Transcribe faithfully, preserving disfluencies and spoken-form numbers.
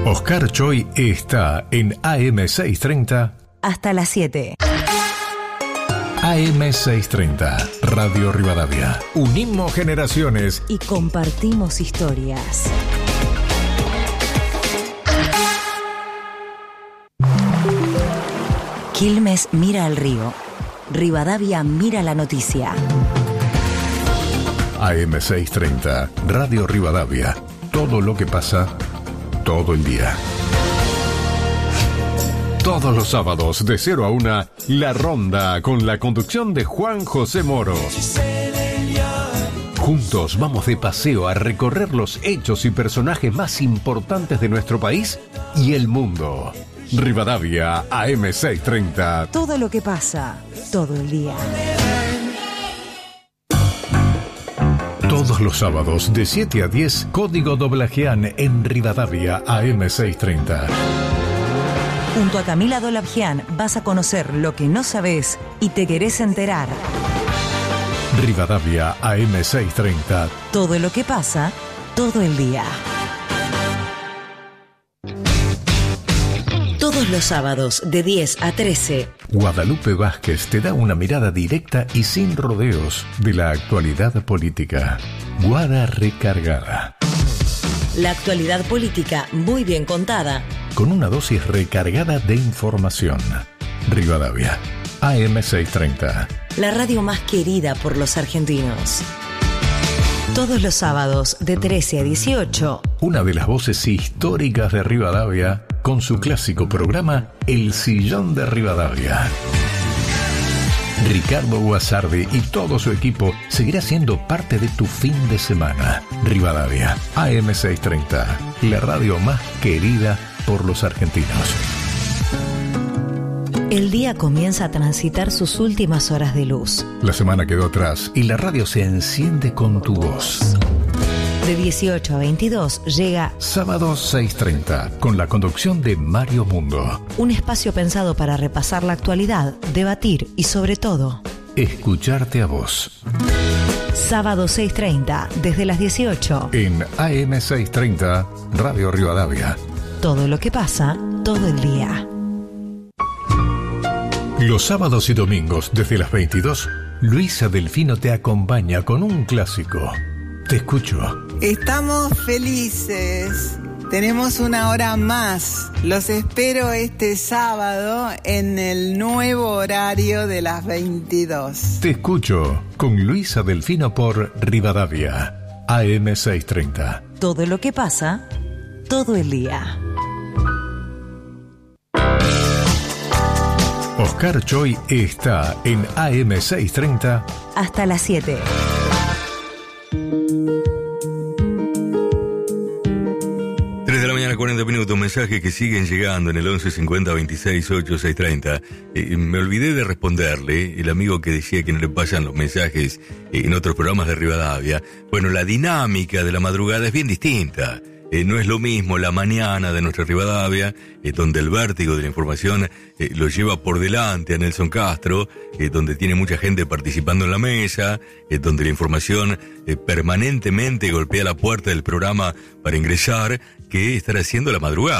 Oscar Choi está en A M seiscientos treinta hasta las siete. A M seiscientos treinta, Radio Rivadavia. Unimos generaciones y compartimos historias. Quilmes mira al río. Rivadavia mira la noticia. A M seiscientos treinta, Radio Rivadavia. Todo lo que pasa, todo el día. Todos los sábados de cero a una, La Ronda, con la conducción de Juan José Moro. Juntos vamos de paseo a recorrer los hechos y personajes más importantes de nuestro país y el mundo. Rivadavia, A M seiscientos treinta. Todo lo que pasa, todo el día. Todos los sábados de siete a diez, Código Doblajean en Rivadavia, A M seiscientos treinta. Junto a Camila Dolabjian vas a conocer lo que no sabes y te querés enterar. Rivadavia, A M seiscientos treinta. Todo lo que pasa, todo el día. Todos los sábados de diez a trece. Guadalupe Vázquez te da una mirada directa y sin rodeos de la actualidad política. Guada Recargada. La actualidad política muy bien contada. Con una dosis recargada de información. Rivadavia, A M seiscientos treinta. La radio más querida por los argentinos. Todos los sábados de trece a dieciocho. Una de las voces históricas de Rivadavia con su clásico programa El Sillón de Rivadavia. Ricardo Guasardi y todo su equipo seguirá siendo parte de tu fin de semana. Rivadavia, A M seiscientos treinta, la radio más querida por los argentinos. El día comienza a transitar sus últimas horas de luz. La semana quedó atrás y la radio se enciende con tu voz. De dieciocho a veintidós llega Sábado seiscientos treinta, con la conducción de Mario Mundo. Un espacio pensado para repasar la actualidad, debatir y sobre todo escucharte a vos. Sábado seiscientos treinta, desde las dieciocho. En A M seiscientos treinta, Radio Rivadavia. Todo lo que pasa, todo el día. Los sábados y domingos, desde las veintidós, Luisa Delfino te acompaña con un clásico. Te escucho. Estamos felices. Tenemos una hora más. Los espero este sábado en el nuevo horario de las veintidós. Te escucho con Luisa Delfino por Rivadavia, A M seiscientos treinta. Todo lo que pasa, todo el día. Oscar Choi está en A M seiscientos treinta hasta las siete. tres de la mañana, cuarenta minutos, mensajes que siguen llegando en el once cincuenta veintiséis ocho seiscientos treinta. Eh, me olvidé de responderle, el amigo que decía que no le pasan los mensajes eh, en otros programas de Rivadavia. Bueno, la dinámica de la madrugada es bien distinta. Eh, no es lo mismo la mañana de nuestra Rivadavia, eh, donde el vértigo de la información eh, lo lleva por delante a Nelson Castro, eh, donde tiene mucha gente participando en la mesa, eh, donde la información eh, permanentemente golpea la puerta del programa para ingresar, que estar haciendo la madrugada.